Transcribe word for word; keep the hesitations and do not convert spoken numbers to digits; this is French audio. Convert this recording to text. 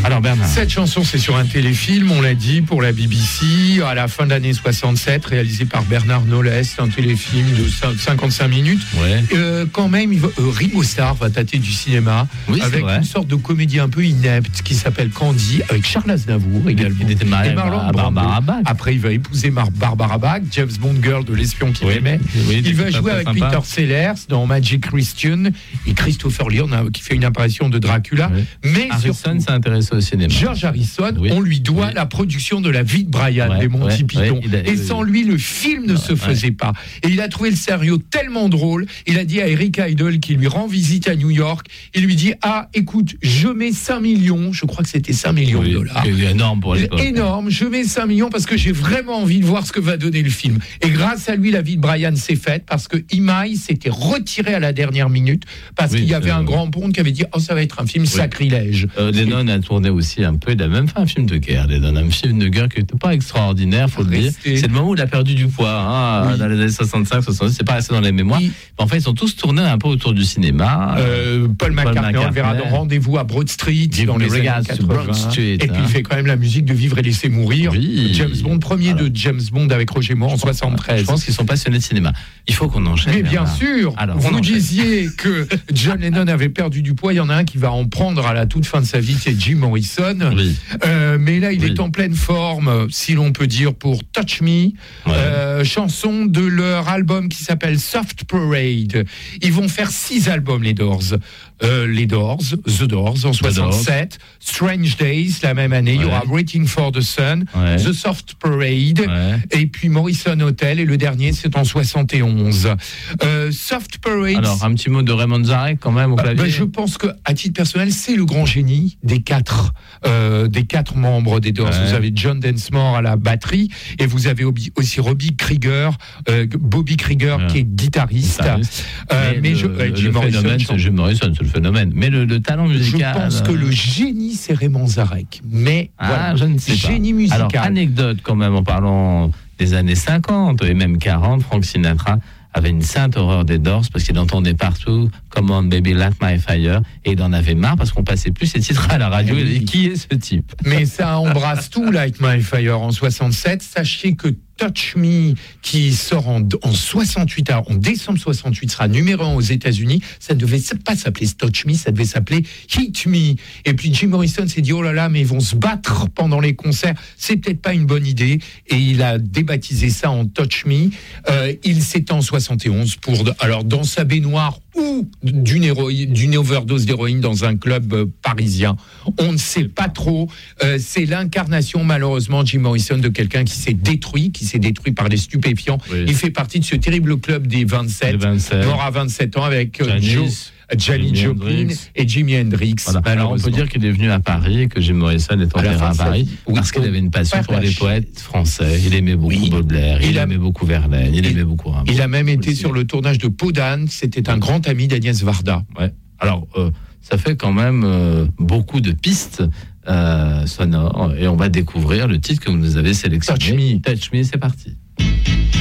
Alors Bernard. Cette chanson, c'est sur un téléfilm, on l'a dit, pour la B B C, à la fin de l'année soixante-sept, réalisé par Bernard Knowles, un téléfilm de cinquante-cinq minutes. Ouais. Euh, quand même, il va, euh, Ringo Starr va tâter du cinéma, oui, avec une sorte de comédie un peu inepte qui s'appelle Candy, avec Charles Aznavour également. Il était marié à Barbara Bach. Après, il va épouser Mar- Barbara Bach, James Bond girl de l'espion qu'il oui. aimait. Oui, il va jouer avec sympa. Peter Sellers dans Magic Christian et Christopher Lee qui fait une apparition de Dracula. Oui. Mais Harrison s'est intéressé au cinéma. George Harrison, oui. on lui doit oui. la production de La vie de Brian ouais, des Monty ouais, Python. Ouais, a, et sans lui, le film ne se faisait ouais. pas. Et il a trouvé le scénario tellement drôle. Il a dit à Eric Idle, qui lui rend visite à New York, il lui dit: ah, écoute, je mets cinq millions, je crois que c'était cinq millions oui, de dollars. C'est énorme pour l'époque. Énorme, je mets cinq millions parce que j'ai vraiment envie de voir ce que va donner le film. Et grâce à lui, La vie de Brian s'est faite parce que Imai s'était retiré à la dernière minute parce oui, qu'il y avait un grand pont qui avait dit: oh, ça va être un film oui. sacrilège. Euh, Lennon a tourné aussi un peu, il a même fait un film de guerre. Lennon, un film de guerre qui n'était pas extraordinaire, faut Restez. le dire. C'est le moment où il a perdu du poids, hein, oui. dans les années soixante-cinq soixante-dix, c'est pas resté dans les mémoires. Oui. En fait, ils sont tous tournés un peu autour du cinéma. Euh, Paul, Paul McCartney, on le verra dans Rendez-vous à Broad Street, Jim dans les années quatre-vingts. Street, et puis hein. il fait quand même la musique de Vivre et Laisser Mourir. Oui. James Bond, premier Alors. de James Bond avec Roger Moore en soixante-treize. Je pense qu'ils sont passionnés de cinéma. Il faut qu'on enchaîne. Mais bien sûr, Alors, vous disiez que John Lennon avait perdu du poids. Il y en a un qui va en prendre à la toute fin de sa vie, c'est Jim Morrison. Oui. Euh, mais là, il oui. est en pleine forme, si l'on peut dire, pour Touch Me, ouais. euh, chanson de leur album qui s'appelle Soft Parade. Ils vont faire six albums, les Doors. Euh, les Doors, The Doors en soixante-sept, Strange Days la même année, ouais. il y aura Waiting for the Sun, ouais. The Soft Parade, ouais. et puis Morrison Hotel, et le dernier c'est en soixante et onze. Euh, Soft Parade. Alors un petit mot de Raymond Zarek quand même au clavier. Euh, ben, je pense que à titre personnel c'est le grand génie des quatre, euh, des quatre membres des Doors. Ouais. Vous avez John Densmore à la batterie et vous avez aussi Robbie Krieger, euh, Bobby Krieger ouais. qui est guitariste. guitariste. Euh, mais, mais le, je, euh, Jim Morrison, c'est Jim Morrison, c'est le phénomène. Mais le, le talent musical. Je pense que le génie, c'est Raymond Zarek. Mais ah, voilà, je ne sais génie pas. musical. Alors, anecdote quand même en parlant des années cinquante et même quarante, Frank Sinatra avait une sainte horreur des Doors parce qu'il entendait partout Come on baby light my fire et il en avait marre parce qu'on passait plus ces titres à la radio. Oui. Il dit, qui est ce type? Mais ça embrasse tout, Light My Fire en soixante-sept. Sachez que Touch Me, qui sort en, en soixante-huit, en décembre soixante-huit, sera numéro un aux États-Unis. Ça ne devait pas s'appeler Touch Me, ça devait s'appeler Hit Me. Et puis Jim Morrison s'est dit: oh là là, mais ils vont se battre pendant les concerts. C'est peut-être pas une bonne idée. Et il a débaptisé ça en Touch Me. Euh, il s'étend en soixante et onze pour, alors dans sa baignoire ou d'une, héroïne, d'une overdose d'héroïne dans un club euh, parisien. On ne sait pas trop. Euh, c'est l'incarnation, malheureusement, Jim Morrison, de quelqu'un qui s'est détruit, qui s'est détruit par les stupéfiants. Oui. Il fait partie de ce terrible club des vingt-sept, vingt-sept. Mort à vingt-sept ans avec euh, Joe. Janis Joplin et Jimi Hendrix. Voilà. Alors on peut dire qu'il est venu à Paris et que Jim Morrison est enterré à Paris oui, parce qu'il avait une passion pour les poètes français. Il aimait beaucoup oui. Baudelaire, il, il a... aimait beaucoup Verlaine, il, il aimait beaucoup Rimbaud. Il a même été sur le tournage de Peau d'âne. C'était un grand ami d'Agnès Varda. Ouais. Alors euh, ça fait quand même euh, beaucoup de pistes euh, sonores et on va découvrir le titre que vous nous avez sélectionné. Touch Me. Touch Me, c'est parti.